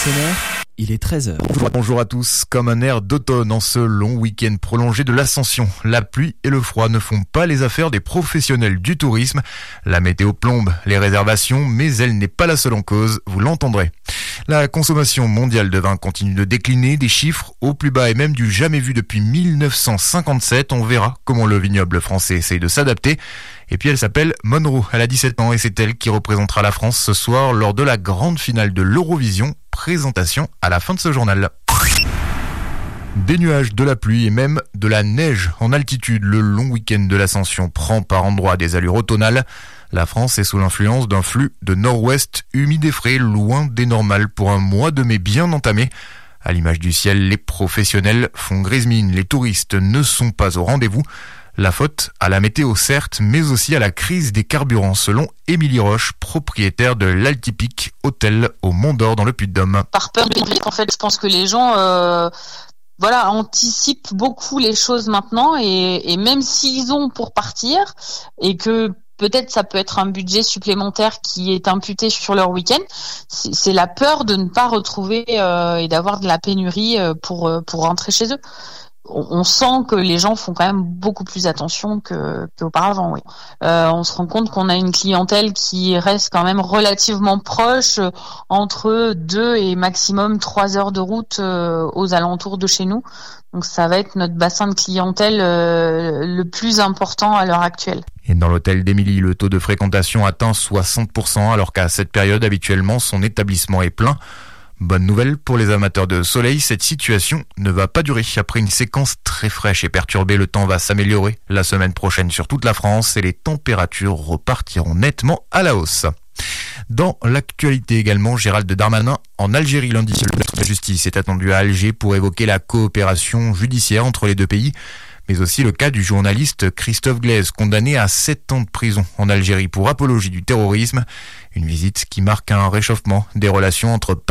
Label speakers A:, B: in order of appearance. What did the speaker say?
A: partenaires, il est 13h.
B: Bonjour à tous. Comme un air d'automne en ce long week-end prolongé de l'Ascension, la pluie et le froid ne font pas les affaires des professionnels du tourisme. La météo plombe les réservations, mais elle n'est pas la seule en cause, vous l'entendrez. La consommation mondiale de vin continue de décliner, des chiffres au plus bas et même du jamais vu depuis 1957. On verra comment le vignoble français essaye de s'adapter. Et puis elle s'appelle Monroe, elle a 17 ans et c'est elle qui représentera la France ce soir lors de la grande finale de l'Eurovision. Présentation à la fin de ce journal. Des nuages, de la pluie et même de la neige en altitude. Le long week-end de l'Ascension prend par endroits des allures automnales. La France est sous l'influence d'un flux de nord-ouest humide et frais, loin des normales pour un mois de mai bien entamé. À l'image du ciel, les professionnels font grise mine, les touristes ne sont pas au rendez-vous. La faute à la météo certes, mais aussi à la crise des carburants, selon Émilie Roche, propriétaire de l'Altipic Hôtel au Mont-d'Or dans le Puy-de-Dôme.
C: Par peur de en fait, je pense que les gens anticipent beaucoup les choses maintenant et même s'ils ont pour partir et que peut-être ça peut être un budget supplémentaire qui est imputé sur leur week-end, c'est la peur de ne pas retrouver et d'avoir de la pénurie pour rentrer chez eux. On sent que les gens font quand même beaucoup plus attention qu'auparavant. Oui. On se rend compte qu'on a une clientèle qui reste quand même relativement proche, entre 2 et maximum 3 heures de route aux alentours de chez nous. Donc ça va être notre bassin de clientèle le plus important à l'heure actuelle.
B: Et dans l'hôtel d'Émilie, le taux de fréquentation atteint 60%, alors qu'à cette période, habituellement, son établissement est plein. Bonne nouvelle pour les amateurs de soleil, cette situation ne va pas durer. Après une séquence très fraîche et perturbée, le temps va s'améliorer la semaine prochaine sur toute la France et les températures repartiront nettement à la hausse. Dans l'actualité également, Gérald Darmanin en Algérie lundi. Le ministre de la Justice est attendu à Alger pour évoquer la coopération judiciaire entre les deux pays, mais aussi le cas du journaliste Christophe Glaise, condamné à 7 ans de prison en Algérie pour apologie du terrorisme. Une visite qui marque un réchauffement des relations entre